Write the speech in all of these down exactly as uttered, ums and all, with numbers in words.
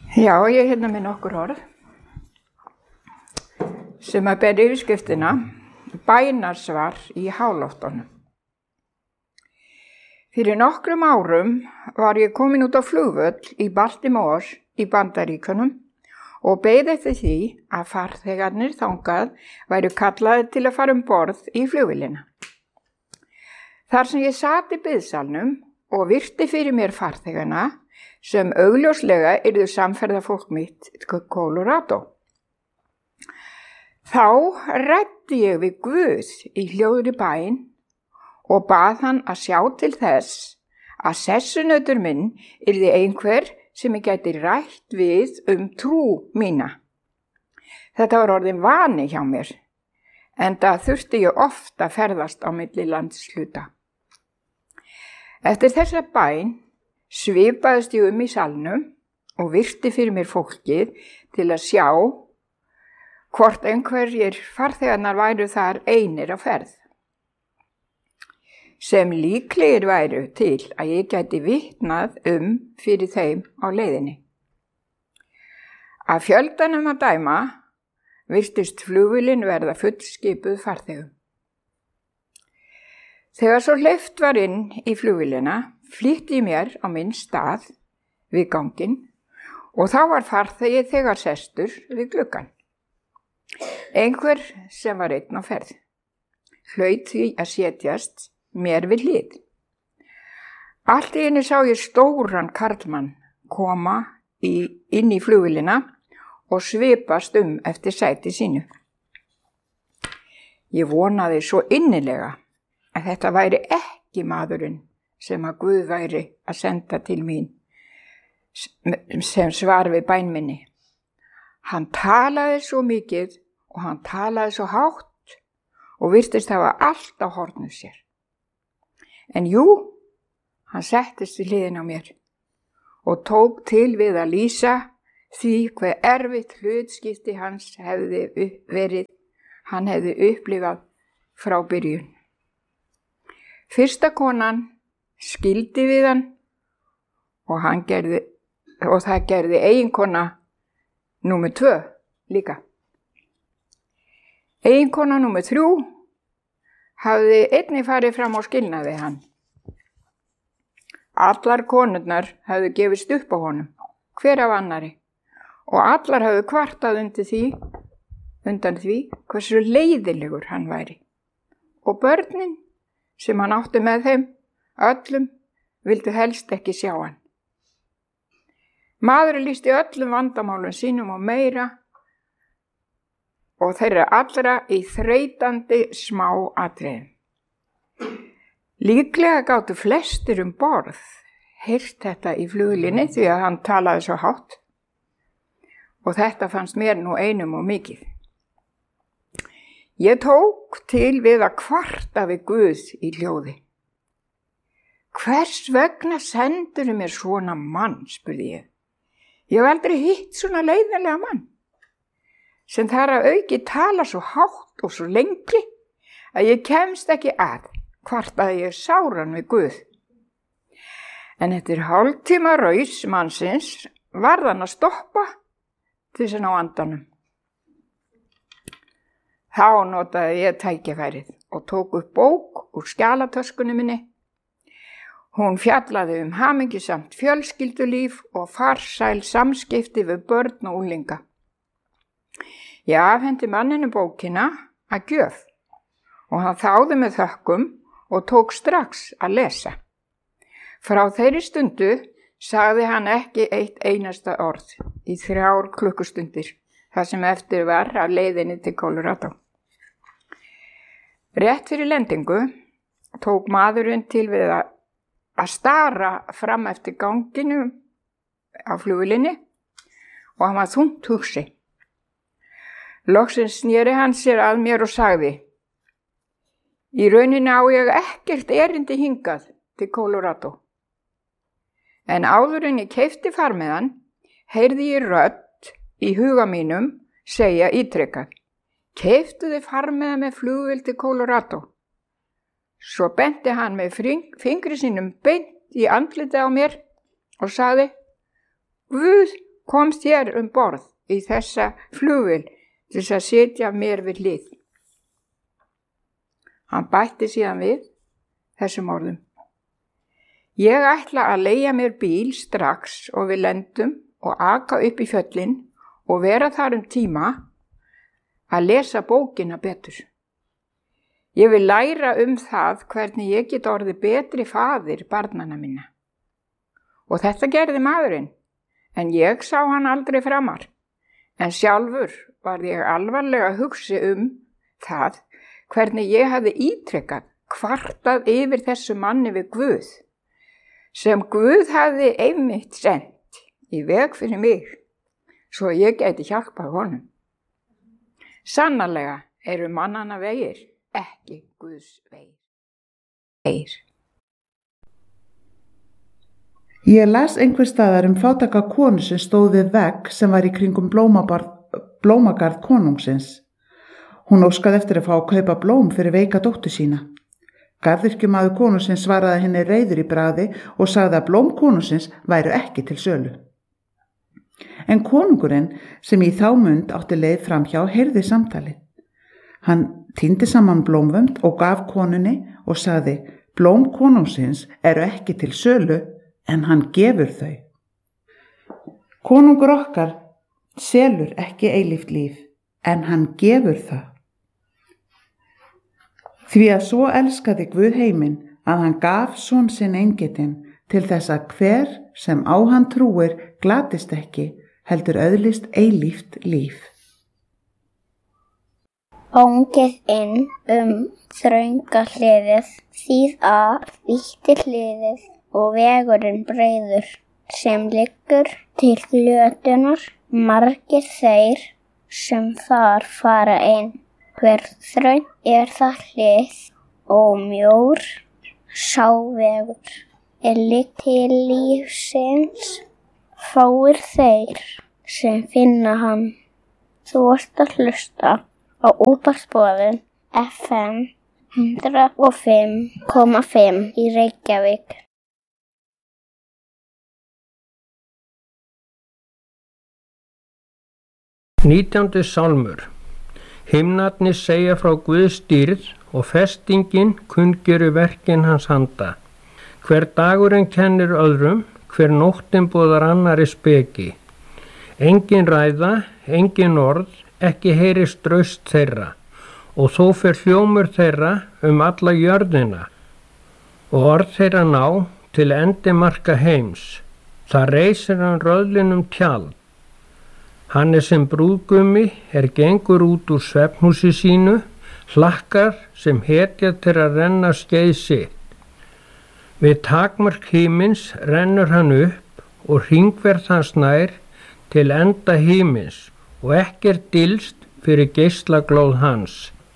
Já, ég er hérna með nokkur orð sem að ber yfirskriftina bænarsvar í háloftunum. Fyrir nokkrum árum var ég komin út á flugvöll í Baltimore í Bandaríkjunum og beið eftir því að farþegarnir þangað væru kallaðir til að fara um borð í flugvélina. Þar sem ég sat í biðsalnum og virti fyrir mér farþegana sem augljóslega yrðu samferðafólk mitt til Colorado. Þá ræddi ég við Guð í hljóðri bæn og bað hann að sjá til þess að sessunautur minn yrði einhver sem ég gæti rætt við um trú mína. Þetta var orðin vani hjá mér, enda þurfti ég oft að ferðast á milli landshluta. Eftir þessa bæn svipaðist ég um í salnum og virti fyrir mér fólkið til að sjá hvort einhverjir farþegarnar væru þar einir á ferð, sem líklegir væru til að ég gæti vitnað um fyrir þeim á leiðinni. Af fjöldanum að dæma virtist flugvélin verða fullskipuð farþegum. Þegar svo hleypt var inn í flugvélina, flýtti ég mér á minn stað við ganginn og þá var farþegi þegar sestur við gluggann. Einhver sem var einn á ferð hlaut því að setjast mér við hlið. Allt í einu sá ég stóran karlmann koma í, inn í flugvélina og svipast um eftir sæti sínu. Ég vonaði svo innilega að þetta væri ekki maðurinn sem að Guð væri að senda til mín sem svar við bæn minni. Hann talaði svo mikið og hann talaði svo hátt og virtist hafa allt á hornu sér. En jú, hann settist við hliðin á mér og tók til við að lýsa því hve erfitt hlutskipti hans hefði verið, hann hefði upplifað frá byrjun. Fyrsta konan skildi við hann og, hann gerði, og það gerði eiginkona númer tvö líka. Eiginkona númer þrjú hafði einnig farið fram á skilnaði hann. Allar konurnar hafði gefist upp á honum, hver af annari, og allar hafði kvartað undir því, undan því hversu leiðilegur hann væri. Og börnin sem hann átti með þeim, öllum, vildu helst ekki sjá hann. Maðurinn lýsti öllum vandamálum sínum og meira og þeirra allra í þreytandi smá atriðum. Líklega gátu flestir um borð heyrt þetta í flugvélinni því að hann talaði svo hátt og þetta fannst mér nú einum og mikið. Ég tók til við að kvarta við Guð í hljóði. Hvers vegna sendurðu mér svona mann, spurði ég. Ég hef aldrei hitt svona leiðinlega mann, sem þar að auki tala svo hátt og svo lengi að ég kemst ekki að, kvartaði ég sáran við Guð. En eftir hálftíma raus mannsins varð hann að stoppa til þess að ná andanum. Þá notaði ég tækifærið og tók upp bók úr skjalatöskunni minni. Hún fjallaði um hamingjusamt fjölskyldulíf og farsæl samskipti við börn og unglinga. Ég afhendi manninu bókina að gjöf og hann þáði með þökkum og tók strax að lesa. Frá þeirri stundu sagði hann ekki eitt einasta orð í þrjár klukkustundir, það sem eftir var af leiðinni til Colorado. Rétt fyrir lendingu tók maðurinn til við að, að stara fram eftir ganginu á flugvélinni og hann var þungt hugsi. Loksins sneri hann sér að mér og sagði: Í rauninni á ég ekkert erindi hingað til Colorado. En áður en ég keypti farmiðan, heyrði ég rödd í huga mínum segja ítrekað: Keyptu þið farmiða með flugvél til Colorado? Svo benti hann með fingri sínum beint í andlitið á mér og sagði: Guð komst hér um borð í þessa flugvél til þess að sitja mér við hlið. Hann bætti síðan við þessum orðum: Ég ætla að leigja mér bíl strax og við lendum og aka upp í fjöllin og vera þar um tíma að lesa bókina betur. Ég vil læra um það hvernig ég get orðið betri faðir barnanna minna. Og þetta gerði maðurinn, en ég sá hann aldrei framar. En sjálfur var ég alvarlega að hugsa um það hvernig ég hafði ítrekkað kvartað yfir þessu manni við Guð, sem Guð hafði einmitt sent í veg fyrir mig, svo ég gæti hjálpað honum. Sannarlega eru mannanna vegir ekki Guðs vegir. Ég las einhver staðar um fátæka konu sem stóð við vegg sem var í kringum blómagarð konungsins. Hún óskaði eftir að fá að kaupa blóm fyrir veika dóttur sína. Garðyrkjumaður konungsins svaraði henni reiður í bragði og sagði að blóm konungsins væru ekki til sölu. En konungurinn, sem í þá mund átti leið framhjá, heyrði samtalið. Hann tíndi saman blómvönd og gaf konunni og sagði: Blóm konungsins eru ekki til sölu, en hann gefur þau. Konungur okkar selur ekki eilíft líf, en hann gefur það. Því að svo elskaði Guð heiminn að hann gaf son sinn eingetinn til þess að hver sem á hann trúir glatist ekki, heldur öðlist eilíft líf. Óngið inn um þrönga hliðið, þýð að vítti hliðið og vegurinn breiður sem liggur til glötunar, margir þeir sem þar fara inn. Hver þröng er það hlið og mjór sá vegur er ligg til lífsins, fáir þeir sem finna hann. Þú ert að hlusta á útvarpsboðun F M hundrað og fimm komma fimm í Reykjavík. Nítjándi sálmur. Himnarnir segja frá Guðs dýrð og festingin kunngerir verkin hans handa. Hver dagurinn kennir öðrum, hver nóttin boðar annari speki. Engin ræða, engin orð, ekki heyrist raust þeirra, og þó fer hljómur þeirra um alla jörðina, og orð þeirra ná til endimarka heims. Það reisir hann röðlinum tjald. Hann er sem brúðgumi er gengur út úr svefnhúsi sínu, hlakkar sem hetja til að renna skeið sitt. Við takmark himins rennur hann upp og hringverð hans nær til enda himins og ekkert dylst fyrir geislaglóð hans.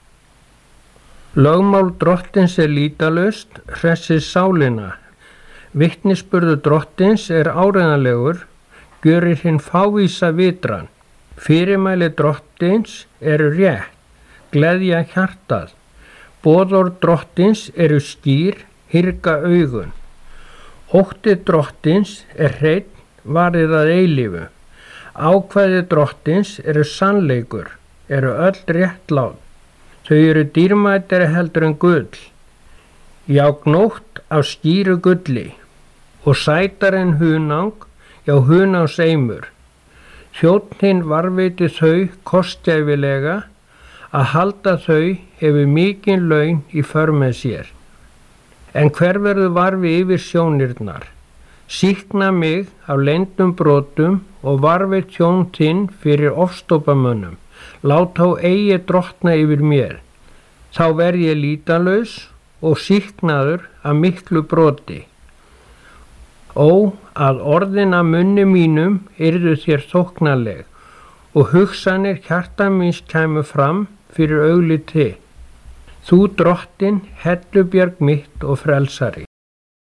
Lögmál drottins er lýtalaust, hressir sálina. Vitnisburður drottins er áreiðanlegur, gjörir hinn fávísa vitran. Fyrirmæli drottins eru rétt, gleðja hjartað. Boðorð drottins eru skýr, hyrga augun. Ótti drottins er hreinn, varið að eilífu. Ákvæði drottins eru sannleikur, eru öll réttlát. Þau eru dýrmætari heldur en gull. Já, gnótt af skýru gulli og sætar en hunang, já hunangs eimur. Þjónninn varveiti þau kostgæfilega, að halda þau hefur mikinn laun í för með sér. En hver verður varfi yfir sjónirnar? Sýkna mig af leyndum brotum og varfi tjón þinn fyrir ofstópamönnum. Lát þá eigi drottna yfir mér. Þá verð ég lýtalaus og sýknaður af miklu broti. Ó, að orðin af munni mínum yrðu þér þóknanleg og hugsanir hjarta míns kæmu fram fyrir augliti. Þú drottin, hellubjarg mitt og frelsari.